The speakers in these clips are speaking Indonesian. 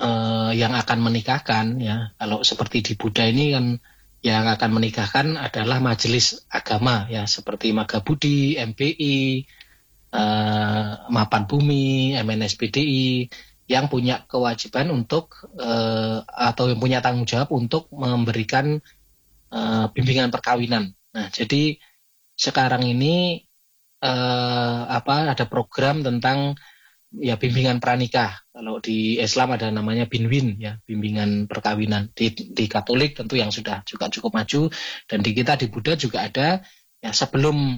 yang akan menikahkan ya. Kalau seperti di Buddha ini kan yang akan menikahkan adalah majelis agama ya, seperti Magabudi, MBI, Mapan Bumi, MNSBDI, yang punya kewajiban untuk atau yang punya tanggung jawab untuk memberikan bimbingan perkawinan. Nah, jadi sekarang ini ada program tentang ya bimbingan pranikah. Kalau di Islam ada namanya binwin ya, bimbingan perkawinan. Di Katolik tentu yang sudah juga cukup maju, dan di kita di Buddha juga ada ya. Sebelum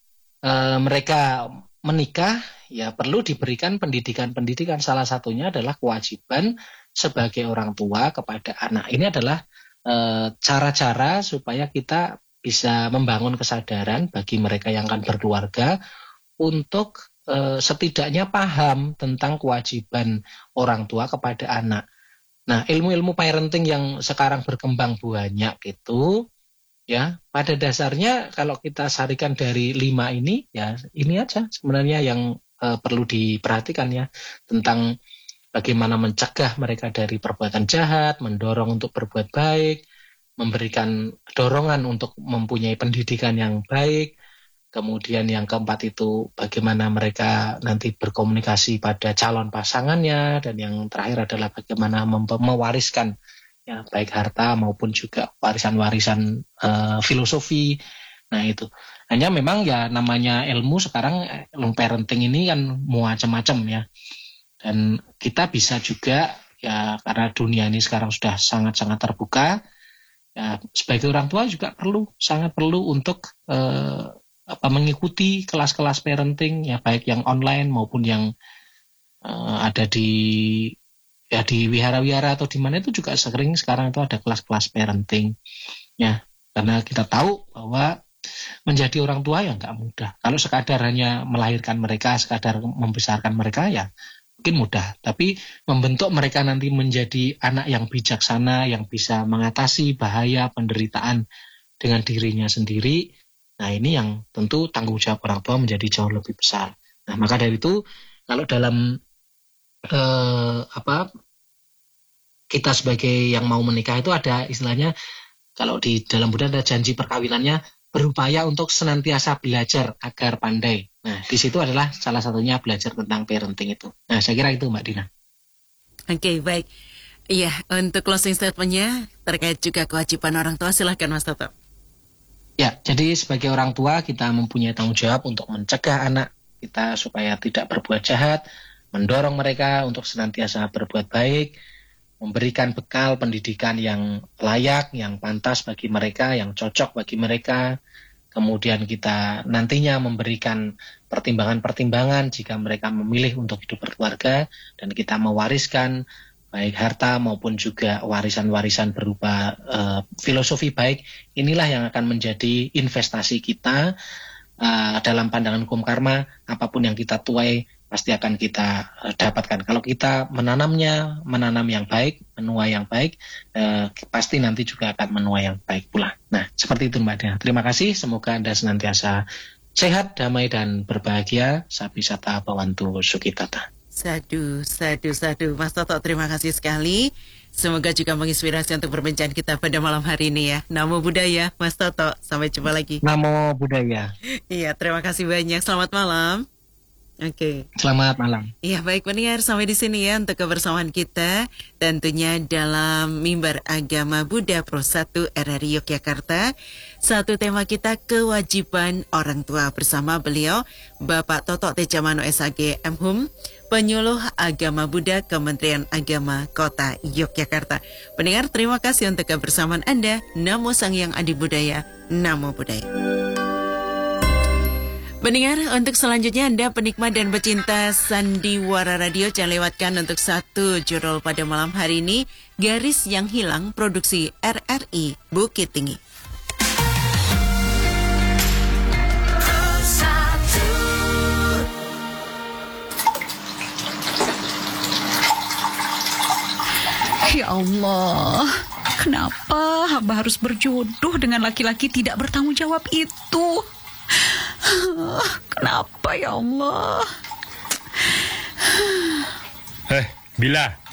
mereka menikah ya perlu diberikan pendidikan. Salah satunya adalah kewajiban sebagai orang tua kepada anak. Ini adalah cara-cara supaya kita bisa membangun kesadaran bagi mereka yang akan berkeluarga untuk setidaknya paham tentang kewajiban orang tua kepada anak. Nah, ilmu-ilmu parenting yang sekarang berkembang banyak itu ya, pada dasarnya kalau kita sarikan dari 5 ini ya, ini aja sebenarnya yang perlu diperhatikan ya, tentang bagaimana mencegah mereka dari perbuatan jahat, mendorong untuk berbuat baik, memberikan dorongan untuk mempunyai pendidikan yang baik. Kemudian yang keempat itu bagaimana mereka nanti berkomunikasi pada calon pasangannya, dan yang terakhir adalah bagaimana mewariskan ya, baik harta maupun juga warisan-warisan filosofi. Nah itu hanya memang ya namanya ilmu sekarang, ilmu parenting ini kan macam-macam ya, dan kita bisa juga ya, karena dunia ini sekarang sudah sangat-sangat terbuka ya, sebagai orang tua juga sangat perlu untuk mengikuti kelas-kelas parenting ya, baik yang online maupun yang ada di wihara-wihara atau di mana, itu juga sering sekarang itu ada kelas-kelas parenting ya, karena kita tahu bahwa menjadi orang tua ya nggak mudah. Kalau sekadar hanya melahirkan mereka, sekadar membesarkan mereka ya mungkin mudah, tapi membentuk mereka nanti menjadi anak yang bijaksana, yang bisa mengatasi bahaya penderitaan dengan dirinya sendiri. Nah, ini yang tentu tanggung jawab orang tua menjadi jauh lebih besar. Nah, maka dari itu kalau dalam kita sebagai yang mau menikah itu ada istilahnya, kalau di dalam Buddha ada janji perkawinannya, berupaya untuk senantiasa belajar agar pandai. Nah, di situ adalah salah satunya belajar tentang parenting itu. Nah, saya kira itu Mbak Dina. Oke, baik. Iya, untuk closing statement-nya terkait juga kewajiban orang tua, silahkan Mas Toto. Ya, jadi sebagai orang tua kita mempunyai tanggung jawab untuk mencegah anak kita supaya tidak berbuat jahat, mendorong mereka untuk senantiasa berbuat baik, memberikan bekal pendidikan yang layak, yang pantas bagi mereka, yang cocok bagi mereka. Kemudian kita nantinya memberikan pertimbangan-pertimbangan jika mereka memilih untuk hidup berkeluarga, dan kita mewariskan baik harta maupun juga warisan-warisan berupa filosofi baik. Inilah yang akan menjadi investasi kita dalam pandangan hukum karma. Apapun yang kita tuai pasti akan kita dapatkan. Kalau kita menanam yang baik, menuai yang baik, pasti nanti juga akan menuai yang baik pula. Nah, seperti itu Mbak Dina. Terima kasih, semoga Anda senantiasa sehat, damai, dan berbahagia. Sabi Sata Bawantu Sukitata. Sadu. Mas Toto, terima kasih sekali. Semoga juga menginspirasi untuk perbincangan kita pada malam hari ini ya. Namo Buddhaya, Mas Toto. Sampai jumpa lagi. Namo Buddhaya. Iya, terima kasih banyak. Selamat malam. Oke. Selamat malam. Iya, baik pendengar, sampai di sini ya untuk kebersamaan kita tentunya dalam Mimbar Agama Buddha Pro 1 RRI Yogyakarta. Satu tema kita kewajiban orang tua, bersama beliau Bapak Toto Tejamano SAG MHum, Penyuluh Agama Buddha Kementerian Agama Kota Yogyakarta. Pendengar, terima kasih untuk kebersamaan Anda. Namo Sang Hyang Adi Budaya, Namo Buddhaya. Pendengar, untuk selanjutnya Anda penikmat dan pecinta Sandiwara Radio, jangan lewatkan untuk satu judul pada malam hari ini, Garis Yang Hilang, produksi RRI Bukit Tinggi. Ya Allah, kenapa hamba harus berjodoh dengan laki-laki tidak bertanggung jawab itu? Kenapa ya Allah? Bila,